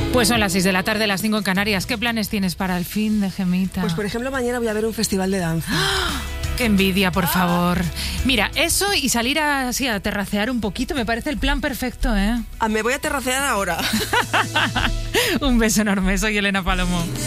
Pues son las 6 de la tarde, las 5 en Canarias. ¿Qué planes tienes para el fin de Gemita? Pues por ejemplo, mañana voy a ver un festival de danza. ¡Qué envidia, por favor! Mira, eso y salir así a terracear un poquito me parece el plan perfecto, ¿eh? Me voy a terracear ahora. Un beso enorme, soy Elena Palomo.